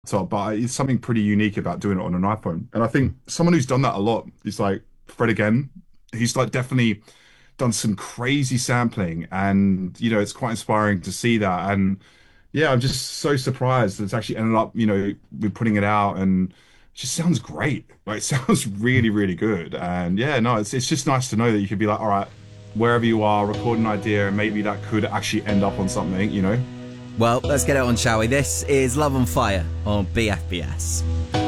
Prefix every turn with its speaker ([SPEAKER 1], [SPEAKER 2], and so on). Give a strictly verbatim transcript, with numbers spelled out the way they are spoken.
[SPEAKER 1] top, but it's something pretty unique about doing it on an iPhone. And I think someone who's done that a lot is like Fred again. He's like definitely done some crazy sampling, and you know, it's quite inspiring to see that. And yeah, I'm just so surprised that it's actually ended up, you know, we're putting it out and it just sounds great. Like it sounds really, really good. And yeah, no, it's it's just nice to know that you could be like, all right, wherever you are, record an idea and maybe that could actually end up on something, you know?
[SPEAKER 2] Well, let's get it on, shall we? This is Love on Fire on B F B S.